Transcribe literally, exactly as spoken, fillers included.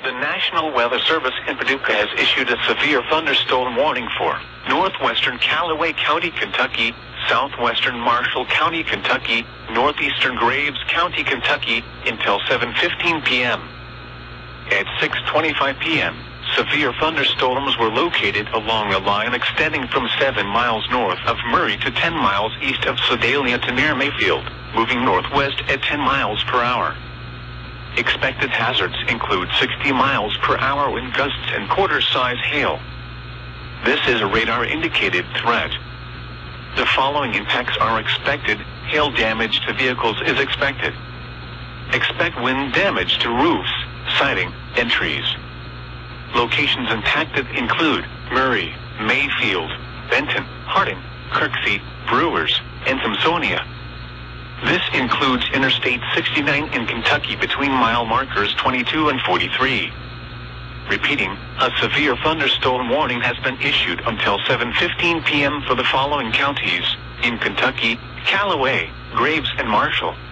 The National Weather Service in Paducah has issued a severe thunderstorm warning for northwestern Callaway County, Kentucky, southwestern Marshall County, Kentucky, northeastern Graves County, Kentucky, until seven fifteen p m At six twenty-five p m, severe thunderstorms were located along a line extending from seven miles north of Murray to ten miles east of Sedalia to near Mayfield, moving northwest at ten miles per hour. Expected hazards include sixty miles per hour wind gusts and quarter-size hail. This is a radar-indicated threat. The following impacts are expected. Hail damage to vehicles is expected. Expect wind damage to roofs, siding, and trees. Locations impacted include Murray, Mayfield, Benton, Harding, Kirksey, Brewers, and Thompsonia. This includes Interstate sixty-nine in Kentucky between mile markers twenty-two and forty-three. Repeating, a severe thunderstorm warning has been issued until seven fifteen p m for the following counties in Kentucky: Callaway, Graves, and Marshall.